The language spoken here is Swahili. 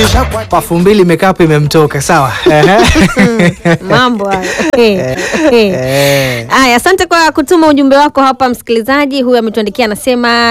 Pafu mbili makeup imemtoka, sawa. Mambo hayo. Aya, asante kwa kutuma ujumbe wako hapa msikilizaji. Huyu ametuandikia anasema